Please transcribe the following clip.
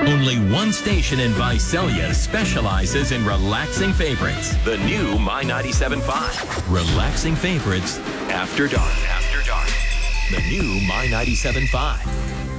Only one station in Visalia specializes in relaxing favorites. The new My 97.5. Relaxing favorites after dark. After dark. The new My 97.5.